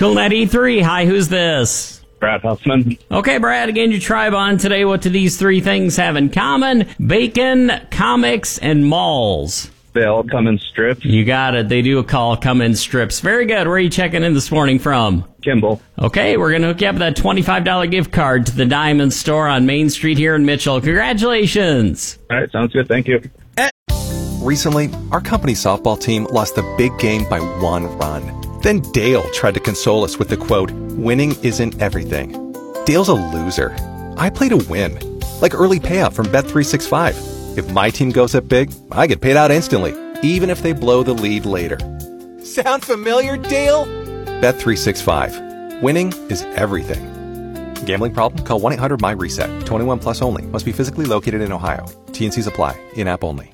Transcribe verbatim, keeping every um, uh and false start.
Cool ninety-three. Hi, who's this? Brad Huffman. Okay, Brad, again, your tribe on today. What do these three things have in common? Bacon, comics, and malls. They all come in strips. You got it. They do call come in strips. Very good. Where are you checking in this morning from? Kimball. Okay, we're going to hook you up with that twenty-five dollars gift card to the Diamond Store on Main Street here in Mitchell. Congratulations. All right, sounds good. Thank you. Recently, our company softball team lost the big game by one run. Then Dale tried to console us with the quote, "Winning isn't everything." Dale's a loser. I play to win. Like early payout from Bet three sixty-five. If my team goes up big, I get paid out instantly, even if they blow the lead later. Sound familiar, Dale? Bet three sixty-five. Winning is everything. Gambling problem? Call one eight hundred M Y RESET. twenty-one plus only. Must be physically located in Ohio. T and Cs apply. In-app only.